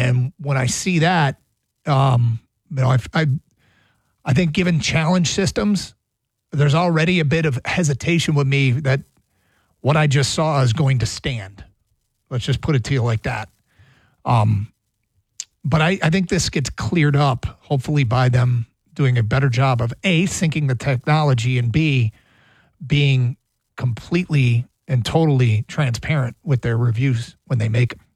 And when I see that, I think given challenge systems, there's already a bit of hesitation with me that what I just saw is going to stand. Let's just put it to you like that. But I think this gets cleared up, hopefully by them doing a better job of A, syncing the technology, and B, being completely and totally transparent with their reviews when they make them.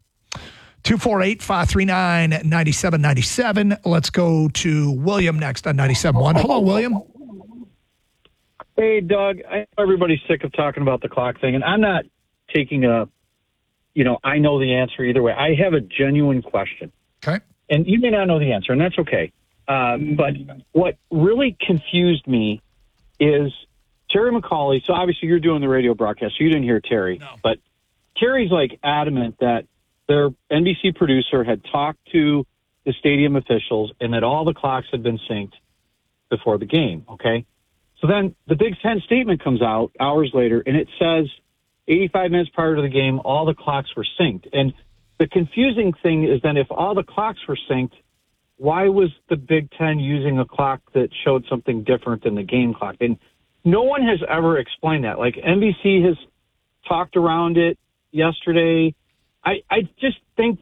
248-539-9797. Let's go to William next on 97.1. Hello, William. Hey, Doug. I know everybody's sick of talking about the clock thing, and I'm not taking I know the answer either way. I have a genuine question. Okay. And you may not know the answer, and that's okay. But what really confused me is Terry McAulay. So obviously you're doing the radio broadcast, so you didn't hear Terry. No. But Terry's adamant that their NBC producer had talked to the stadium officials and that all the clocks had been synced before the game, okay? So then the Big Ten statement comes out hours later, and it says 85 minutes prior to the game, all the clocks were synced. And the confusing thing is then if all the clocks were synced, why was the Big Ten using a clock that showed something different than the game clock? And no one has ever explained that. NBC has talked around it yesterday. I just think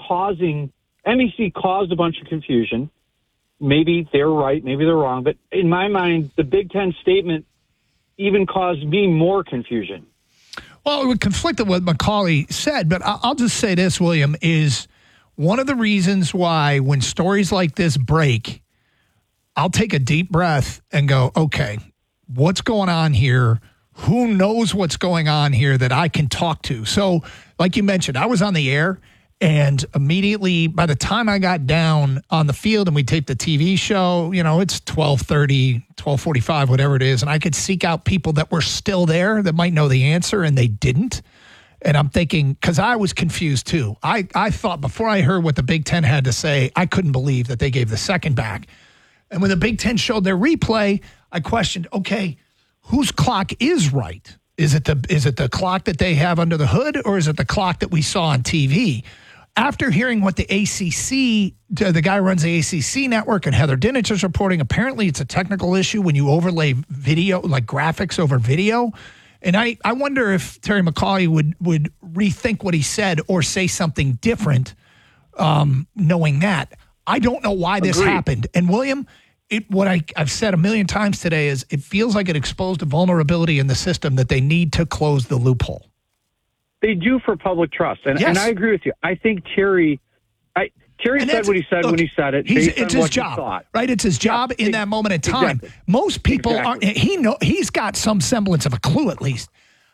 NBC caused a bunch of confusion. Maybe they're right, maybe they're wrong. But in my mind, the Big Ten statement even caused me more confusion. Well, it would conflict with what McAulay said, but I'll just say this, William, is one of the reasons why when stories like this break, I'll take a deep breath and go, okay, what's going on here? Who knows what's going on here that I can talk to? So, like you mentioned, I was on the air, and immediately by the time I got down on the field and we taped the TV show, it's 12:30, 12:45, whatever it is, and I could seek out people that were still there that might know the answer, and they didn't. And I'm thinking, because I was confused too. I thought before I heard what the Big Ten had to say, I couldn't believe that they gave the second back. And when the Big Ten showed their replay, I questioned, okay, whose clock is right? Is it the clock that they have under the hood, or is it the clock that we saw on TV? After hearing what the ACC, the guy who runs the ACC network, and Heather Dinich is reporting, apparently it's a technical issue when you overlay video, like graphics over video. And I wonder if Terry McAulay would rethink what he said or say something different, knowing that. I don't know why this happened. And William, I've said a million times today is it feels like it exposed a vulnerability in the system that they need to close the loophole. They do for public trust. And, yes. And I agree with you. I think Terry said what he said when he said it. It's his job, right? It's his job in that moment in time. Exactly. Most people aren't. He's got some semblance of a clue at least.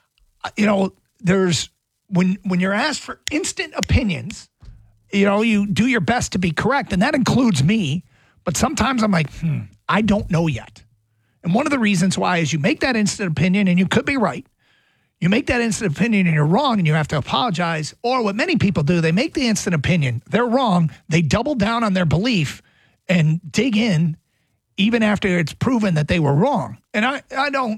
There's when you're asked for instant opinions, you do your best to be correct, and that includes me. But sometimes I'm like, I don't know yet. And one of the reasons why is you make that instant opinion, and you could be right. You make that instant opinion and you're wrong and you have to apologize. Or what many people do, they make the instant opinion, they're wrong, they double down on their belief and dig in even after it's proven that they were wrong. And I don't,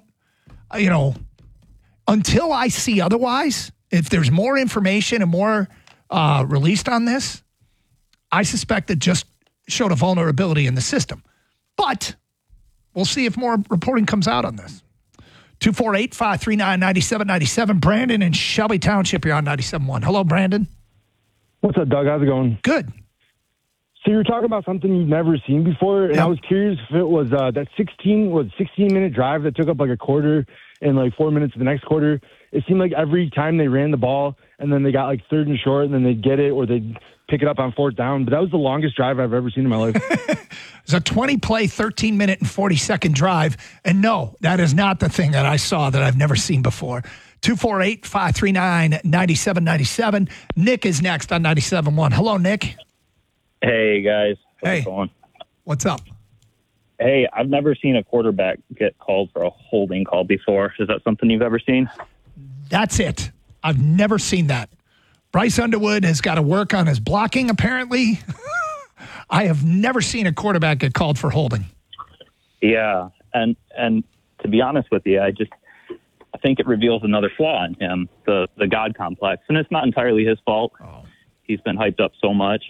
until I see otherwise, if there's more information and more released on this, I suspect it just showed a vulnerability in the system. But we'll see if more reporting comes out on this. 248-539-9797. Brandon in Shelby Township, you're on 97.1. Hello, Brandon. What's up, Doug? How's it going? Good. So you're talking about something you've never seen before, and I was curious if it was that 16-minute drive that took up a quarter and 4 minutes of the next quarter. It seemed like every time they ran the ball, and then they got third and short, and then they'd get it, or they'd pick it up on fourth down. But that was the longest drive I've ever seen in my life. It's a 20-play, 13-minute and 40-second drive. And no, that is not the thing that I saw that I've never seen before. 248-539-9797. Nick is next on 97.1. Hello, Nick. Hey, guys. How's it going? What's up? Hey, I've never seen a quarterback get called for a holding call before. Is that something you've ever seen? That's it. I've never seen that. Bryce Underwood has got to work on his blocking, apparently. I have never seen a quarterback get called for holding. Yeah, and to be honest with you, I think it reveals another flaw in him, the God complex. And it's not entirely his fault. Oh. He's been hyped up so much,